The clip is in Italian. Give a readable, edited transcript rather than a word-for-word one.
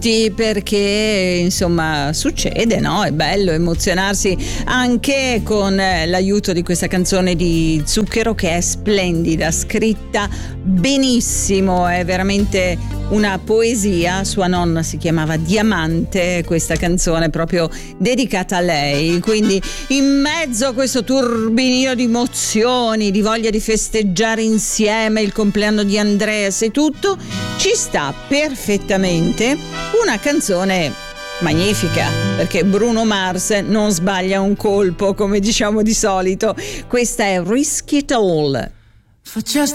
perché insomma succede, no? È bello emozionarsi anche con l'aiuto di questa canzone di Zucchero, che è splendida, scritta benissimo, è veramente una poesia. Sua nonna si chiamava Diamante, questa canzone proprio dedicata a lei, quindi in mezzo a questo turbinio di emozioni, di voglia di festeggiare insieme il compleanno di Andreas e tutto, ci sta perfettamente una canzone magnifica, perché Bruno Mars non sbaglia un colpo, come diciamo di solito. Questa è Risk It All.